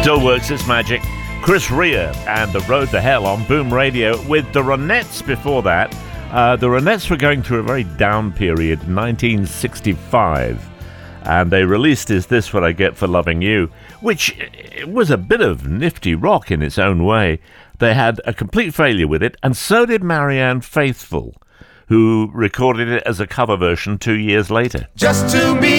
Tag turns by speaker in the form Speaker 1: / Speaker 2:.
Speaker 1: Still works its magic. Chris Rea and The Road to Hell on Boom Radio with the Ronettes before that. The Ronettes were going through a very down period, 1965. And they released Is This What I Get for Loving You, which was a bit of nifty rock in its own way. They had a complete failure with it, and so did Marianne Faithfull, who recorded it as a cover version 2 years later.
Speaker 2: Just to be